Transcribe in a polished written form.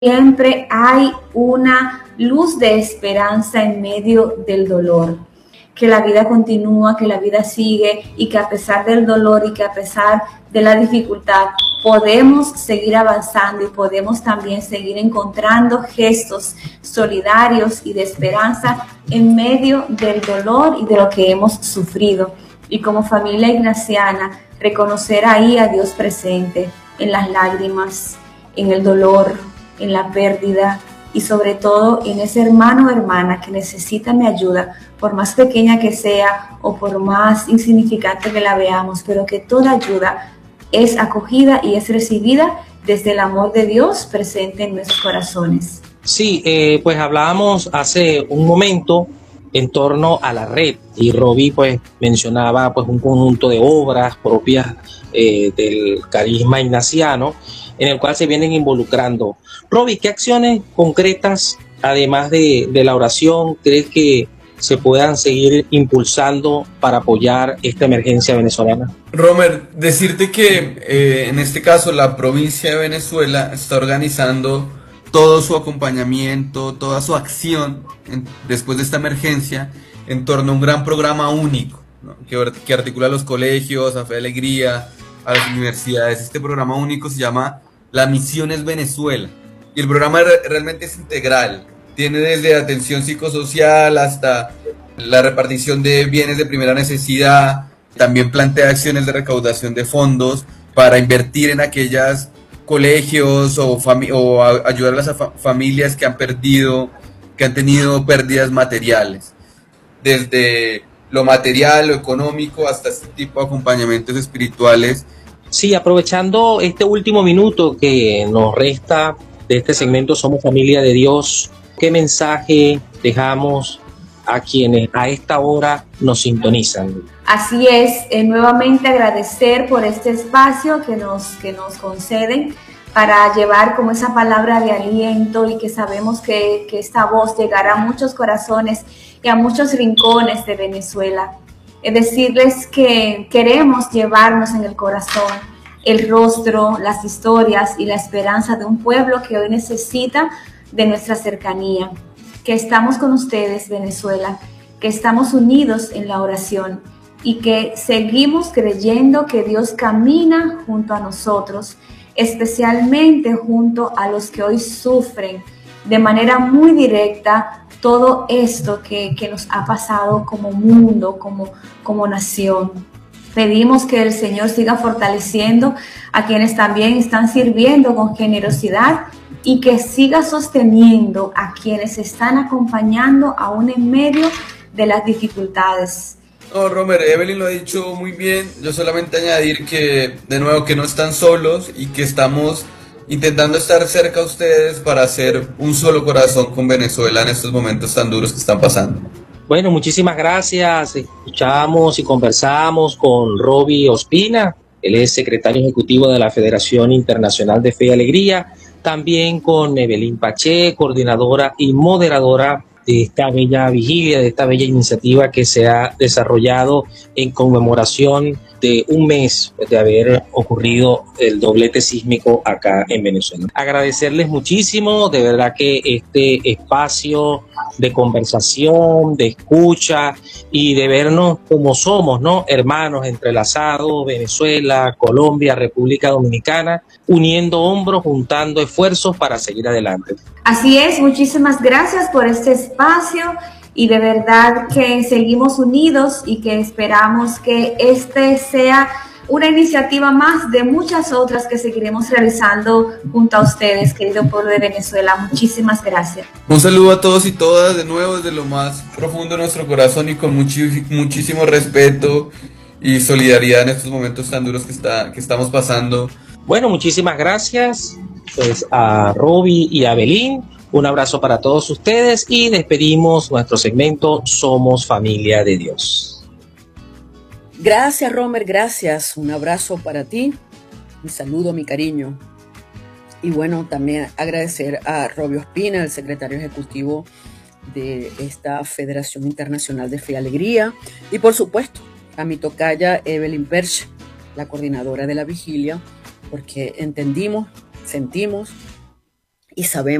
Siempre hay una luz de esperanza en medio del dolor, que la vida continúa, que la vida sigue y que a pesar del dolor y que a pesar de la dificultad podemos seguir avanzando y podemos también seguir encontrando gestos solidarios y de esperanza en medio del dolor y de lo que hemos sufrido. Y como familia ignaciana, reconocer ahí a Dios presente en las lágrimas, en el dolor, en la pérdida y sobre todo en ese hermano o hermana que necesita mi ayuda, por más pequeña que sea o por más insignificante que la veamos, pero que toda ayuda es acogida y es recibida desde el amor de Dios presente en nuestros corazones. Sí, pues hablábamos hace un momento en torno a la red y Robbie pues mencionaba pues un conjunto de obras propias del carisma ignaciano en el cual se vienen involucrando. Robbie, ¿qué acciones concretas, además de la oración, crees que se puedan seguir impulsando para apoyar esta emergencia venezolana? Romer, decirte que en este caso la provincia de Venezuela está organizando todo su acompañamiento, toda su acción después de esta emergencia en torno a un gran programa único, ¿no? que articula a los colegios, a Fe y Alegría, a las universidades. Este programa único se llama La Misión es Venezuela y el programa realmente es integral. Tiene desde atención psicosocial hasta la repartición de bienes de primera necesidad. También plantea acciones de recaudación de fondos para invertir en aquellos colegios o ayudar a las familias que han tenido pérdidas materiales. Desde lo material, lo económico, hasta este tipo de acompañamientos espirituales. Sí, aprovechando este último minuto que nos resta de este segmento Somos Familia de Dios, ¿qué mensaje dejamos a quienes a esta hora nos sintonizan? Así es, nuevamente agradecer por este espacio que nos conceden para llevar como esa palabra de aliento y que sabemos que esta voz llegará a muchos corazones y a muchos rincones de Venezuela. Es decirles que queremos llevarnos en el corazón el rostro, las historias y la esperanza de un pueblo que hoy necesita de nuestra cercanía. Que estamos con ustedes, Venezuela, que estamos unidos en la oración y que seguimos creyendo que Dios camina junto a nosotros, especialmente junto a los que hoy sufren de manera muy directa todo esto que nos ha pasado como mundo, como nación. Pedimos que el Señor siga fortaleciendo a quienes también están sirviendo con generosidad y que siga sosteniendo a quienes están acompañando aún en medio de las dificultades. No, Romer, Evelyn lo ha dicho muy bien. Yo solamente añadir que, de nuevo, que no están solos y que estamos intentando estar cerca a ustedes para hacer un solo corazón con Venezuela en estos momentos tan duros que están pasando. Bueno, muchísimas gracias. Escuchamos y conversamos con Robbie Ospina. Él es secretario ejecutivo de la Federación Internacional de Fe y Alegría. También con Evelyn Pache, coordinadora y moderadora de esta bella vigilia, de esta bella iniciativa que se ha desarrollado en conmemoración de un mes de haber ocurrido el doblete sísmico acá en Venezuela. Agradecerles muchísimo, de verdad que este espacio de conversación, de escucha y de vernos como somos, ¿no? Hermanos entrelazados, Venezuela, Colombia, República Dominicana, uniendo hombros, juntando esfuerzos para seguir adelante. Así es, muchísimas gracias por este espacio y de verdad que seguimos unidos y que esperamos que este sea una iniciativa más de muchas otras que seguiremos realizando junto a ustedes, querido pueblo de Venezuela. Muchísimas gracias. Un saludo a todos y todas de nuevo desde lo más profundo de nuestro corazón y con muchísimo respeto y solidaridad en estos momentos tan duros que estamos pasando. Bueno, muchísimas gracias pues a Robbie y a Belín. Un abrazo para todos ustedes y despedimos nuestro segmento Somos Familia de Dios. Gracias, Romer, gracias. Un abrazo para ti, mi saludo, mi cariño. Y bueno, también agradecer a Robbie Ospina, el secretario ejecutivo de esta Federación Internacional de Fe y Alegría. Y por supuesto, a mi tocaya Evelyn Perch, la coordinadora de la vigilia, porque entendimos, sentimos y sabemos